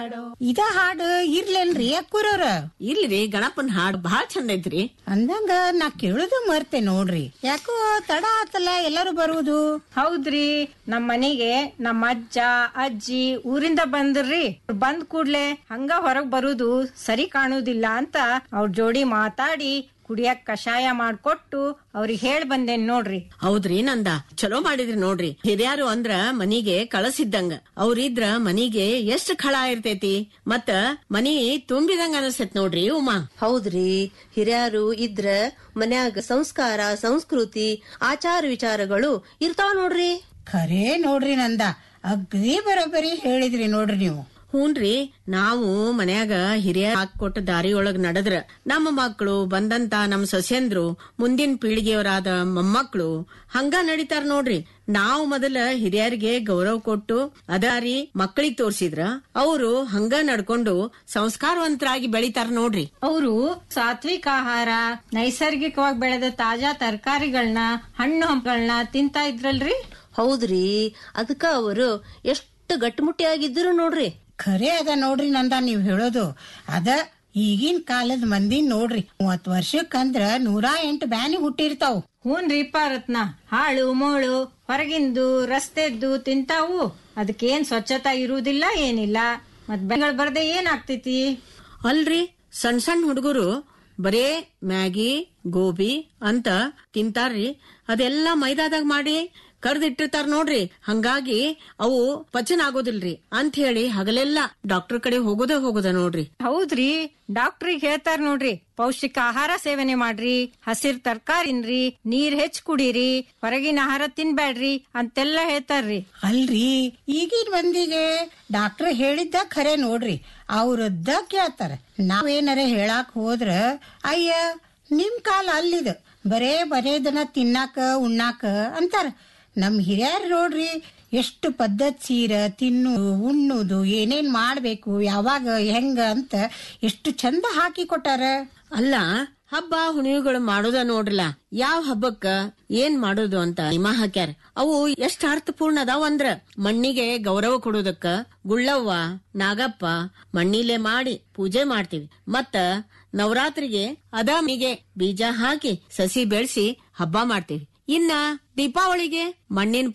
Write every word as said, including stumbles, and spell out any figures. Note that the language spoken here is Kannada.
ಇದ ಹಾಡು ಇರ್ಲೇನ್ರಿ ಅಕ್ಕೂರವ್ರ? ಇಲ್ರಿ, ಗಣಪನ್ ಹಾಡು ಬಹಳ ಚಂದ ಐತ್ರಿ. ಅಂದಂಗ ನಾ ಕೇಳುದು ಮರ್ತೆ ನೋಡ್ರಿ. ಯಾಕೋ ತಡ ಆತಲ್ಲ ಎಲ್ಲರೂ ಬರುವುದು. ಹೌದ್ರಿ, ನಮ್ ಮನೆಗೆ ನಮ್ಮ ಅಜ್ಜ ಅಜ್ಜಿ ಊರಿಂದ ಬಂದ್ರಿ. ಬಂದ್ ಕೂಡ್ಲೆ ಹಂಗ ಹೊರಗ್ ಬರುದು ಸರಿ ಕಾಣುದಿಲ್ಲ ಅಂತ ಅವ್ರ ಜೋಡಿ ಮಾತಾಡಿ ಕುಡಿಯಕ್ ಕಷಾಯ ಮಾಡ್ಕೊಟ್ಟು ಅವ್ರಿಗೆ ಹೇಳ್ ಬಂದೇನ್ ನೋಡ್ರಿ. ಹೌದ್ರಿ ನಂದ, ಚಲೋ ಮಾಡಿದ್ರಿ ನೋಡ್ರಿ. ಹಿರಿಯಾರು ಅಂದ್ರ ಮನಿಗೆ ಕಳಸಿದ್ದಂಗ. ಅವ್ರಿದ್ರ ಮನಿಗೆ ಎಷ್ಟ್ ಖಳ ಇರ್ತೈತಿ, ಮತ್ತ ಮನಿ ತುಂಬಿದಂಗ ಅನಸ್ತೈತ್ ನೋಡ್ರಿ ಉಮಾ. ಹೌದ್ರಿ, ಹಿರಿಯರು ಇದ್ರ ಮನ್ಯಾಗ ಸಂಸ್ಕಾರ ಸಂಸ್ಕೃತಿ ಆಚಾರ ವಿಚಾರಗಳು ಇರ್ತಾವ ನೋಡ್ರಿ. ಖರೇ ನೋಡ್ರಿ ನಂದ, ಅಗ್ದಿ ಬರೋಬ್ಬರಿ ಹೇಳಿದ್ರಿ ನೋಡ್ರಿ ನೀವು. ಹೂನ್ರಿ, ನಾವು ಮನ್ಯಾಗ ಹಿರಿಯ ಹಾಕೊಟ್ಟ ದಾರಿಯೊಳಗ್ ನಡೆದ್ರ ನಮ್ಮ ಮಕ್ಕಳು ಬಂದಂತ ನಮ್ ಸೊಸೆಂದ್ರು ಮುಂದಿನ ಪೀಳಿಗೆಯವರಾದ ಮೊಮ್ಮಕ್ಕಳು ಹಂಗ ನಡೀತಾರ ನೋಡ್ರಿ. ನಾವು ಮೊದಲ ಹಿರಿಯರಿಗೆ ಗೌರವ ಕೊಟ್ಟು ಅದಾರಿ ಮಕ್ಕಳಿಗೆ ತೋರ್ಸಿದ್ರ ಅವರು ಹಂಗ ನಡ್ಕೊಂಡು ಸಂಸ್ಕಾರವಂತರಾಗಿ ಬೆಳಿತಾರ ನೋಡ್ರಿ. ಅವರು ಸಾತ್ವಿಕ ಆಹಾರ, ನೈಸರ್ಗಿಕವಾಗಿ ಬೆಳೆದ ತಾಜಾ ತರಕಾರಿಗಳನ್ನ ಹಣ್ಣು ಹಂಪಗಳನ್ನ ತಿಂತಾ ಇದ್ರಲ್ರಿ. ಹೌದ್ರಿ, ಅದಕ್ಕ ಅವರು ಎಷ್ಟು ಗಟ್ಟಿಮುಟ್ಟಿಯಾಗಿದ್ರು ನೋಡ್ರಿ. ಖರೆ ಅದ ನೋಡ್ರಿ ನಂದ ನೀವ್ ಹೇಳೋದು. ಅದ ಈಗಿನ ಕಾಲದ ಮಂದಿ ನೋಡ್ರಿ, ಮೂವತ್ ವರ್ಷಕ್ಕಂದ್ರ ನೂರಾ ಎಂಟು ಬ್ಯಾನಿ ಹುಟ್ಟಿರ್ತಾವ್. ಹೂನ್ರಿಪ್ಪ ರತ್ನ, ಹಾಳು ಮೋಳು ಹೊರಗಿಂದು ರಸ್ತೆದ್ದು ತಿಂತಾವು. ಅದಕ್ಕೇನ್ ಸ್ವಚ್ಛತಾ ಇರುವುದಿಲ್ಲ, ಏನಿಲ್ಲ. ಮತ್ ಬೆಂಗಳ ಬರ್ದೆ ಏನಾಗ್ತೈತಿ ಅಲ್ರಿ. ಸಣ್ಣ ಸಣ್ಣ ಹುಡುಗರು ಬರೇ ಮ್ಯಾಗಿ ಗೋಬಿ ಅಂತ ತಿಂತಾರ್ರಿ. ಅದೆಲ್ಲಾ ಮೈದಾದಾಗ ಮಾಡಿ ಕರ್ದಿಟ್ಟಿರ್ತಾರ ನೋಡ್ರಿ. ಹಂಗಾಗಿ ಅವು ಪಚನ ಆಗೋದಿಲ್ರಿ ಅಂತ ಹೇಳಿ ಹಗಲೆಲ್ಲಾ ಡಾಕ್ಟರ್ ಕಡೆ ಹೋಗೋದೇ ಹೋಗೋದ ನೋಡ್ರಿ. ಹೌದ್ರಿ, ಡಾಕ್ಟ್ರಿಗೆ ಹೇಳ್ತಾರ ನೋಡ್ರಿ, ಪೌಷ್ಟಿಕ ಆಹಾರ ಸೇವನೆ ಮಾಡ್ರಿ, ಹಸಿರ್ ತರಕಾರಿನ್ರಿ, ನೀರ್ ಹೆಚ್ಚ್ ಕುಡೀರಿ, ಹೊರಗಿನ ಆಹಾರ ತಿನ್ಬ್ಯಾಡ್ರಿ ಅಂತೆಲ್ಲಾ ಹೇಳ್ತಾರ್ರಿ. ಅಲ್ರಿ, ಈಗಿನ ಮಂದಿಗೆ ಡಾಕ್ಟರ್ ಹೇಳಿದ್ದ ಖರೆ ನೋಡ್ರಿ, ಅವ್ರದ್ದ ಕೇಳ್ತಾರ. ನಾವೇನಾರ ಹೇಳಾಕ್ ಹೋದ್ರ ಅಯ್ಯ ನಿಮ್ ಕಾಲ ಅಲ್ಲಿದ ಬರೇ ಬರೇದನ ತಿನ್ನಾಕ ಉಣ್ಣಾಕ ಅಂತಾರ. ನಮ್ ಹಿರಿಯರ್ ನೋಡ್ರಿ ಎಷ್ಟು ಪದ್ಧತಿ ಸೀರ ತಿನ್ನು ಉಣ್ಣುದು ಏನೇನ್ ಮಾಡ್ಬೇಕು ಯಾವಾಗ ಹೆಂಗ ಅಂತ ಎಷ್ಟು ಚಂದ ಹಾಕಿ ಕೊಟ್ಟಾರ. ಅಲ್ಲ, ಹಬ್ಬ ಹುಣಿವುಗಳು ಮಾಡೋದ ನೋಡ್ರಲ್ಲ, ಯಾವ ಹಬ್ಬಕ್ಕ ಏನ್ ಮಾಡೋದು ಅಂತ ನಿಮ ಹಾಕ್ಯಾರ. ಅವು ಎಷ್ಟ್ ಅರ್ಥಪೂರ್ಣ ಅದಾವ ಅಂದ್ರ ಮಣ್ಣಿಗೆ ಗೌರವ ಕೊಡೋದಕ್ಕ ಗುಳ್ಳವ್ವ ನಾಗಪ್ಪ ಮಣ್ಣಿಲೆ ಮಾಡಿ ಪೂಜೆ ಮಾಡ್ತೀವಿ. ಮತ್ತ ನವರಾತ್ರಿಗೆ ಅದ ಮಣ್ಣಿಗೆ ಬೀಜ ಹಾಕಿ ಸಸಿ ಬೆಳೆಸಿ ಹಬ್ಬ ಮಾಡ್ತೀವಿ. ಇನ್ನ ದೀಪಾವಳಿಗೆ ಮಣ್ಣಿನ